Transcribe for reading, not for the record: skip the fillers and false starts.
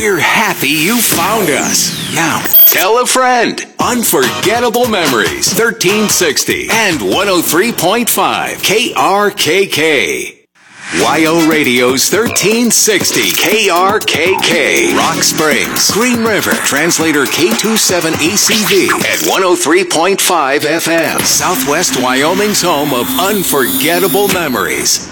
We're happy you found us. Now, tell a friend. Unforgettable Memories, 1360 and 103.5 KRKK. YO Radio's 1360 KRKK. Rock Springs, Green River, translator K27ACV at 103.5 FM. Southwest Wyoming's home of unforgettable memories.